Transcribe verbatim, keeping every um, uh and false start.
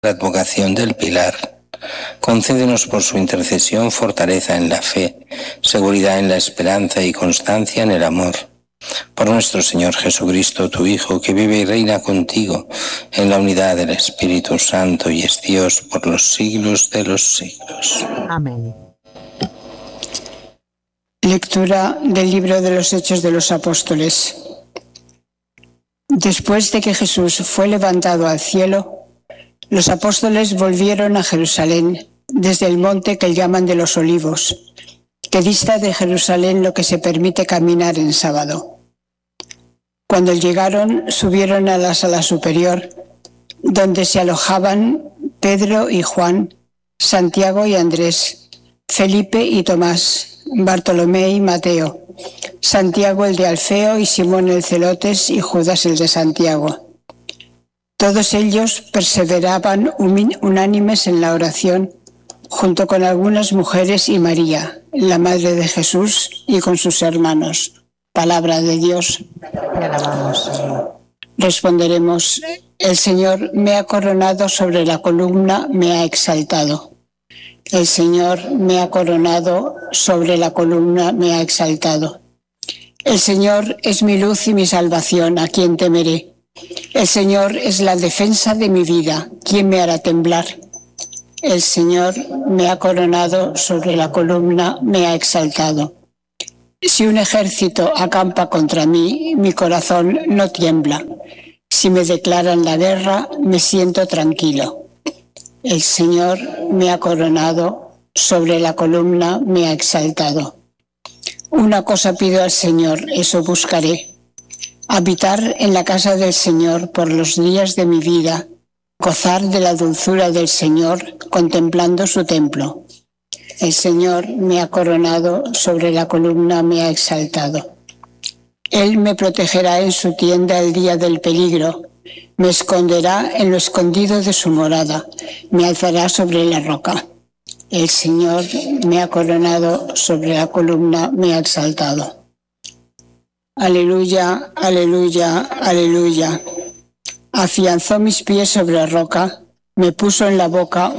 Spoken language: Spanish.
la advocación del Pilar. Concédenos por su intercesión fortaleza en la fe, seguridad en la esperanza y constancia en el amor. Por nuestro Señor Jesucristo, tu Hijo, que vive y reina contigo en la unidad del Espíritu Santo y es Dios por los siglos de los siglos. Amén. Lectura del libro de los Hechos de los Apóstoles. Después de que Jesús fue levantado al cielo, los apóstoles volvieron a Jerusalén desde el monte que llaman de los Olivos, que dista de Jerusalén lo que se permite caminar en sábado. Cuando llegaron, subieron a la sala superior, donde se alojaban Pedro y Juan, Santiago y Andrés, Felipe y Tomás, Bartolomé y Mateo, Santiago el de Alfeo y Simón el Celotes y Judas el de Santiago. Todos ellos perseveraban unánimes en la oración, junto con algunas mujeres y María, la madre de Jesús, y con sus hermanos. Palabra de Dios. Te alabamos, Señor. Responderemos: el Señor me ha coronado sobre la columna, me ha exaltado. El Señor me ha coronado sobre la columna, me ha exaltado. El Señor es mi luz y mi salvación, ¿a quién temeré? El Señor es la defensa de mi vida, ¿quién me hará temblar? El Señor me ha coronado sobre la columna, me ha exaltado. Si un ejército acampa contra mí, mi corazón no tiembla. Si me declaran la guerra, me siento tranquilo. El Señor me ha coronado sobre la columna, me ha exaltado. Una cosa pido al Señor, eso buscaré: habitar en la casa del Señor por los días de mi vida, gozar de la dulzura del Señor contemplando su templo. El Señor me ha coronado sobre la columna, me ha exaltado. Él me protegerá en su tienda el día del peligro, me esconderá en lo escondido de su morada, me alzará sobre la roca. El Señor me ha coronado sobre la columna, me ha exaltado. Aleluya, aleluya, aleluya. Afianzó mis pies sobre la roca, me puso en la boca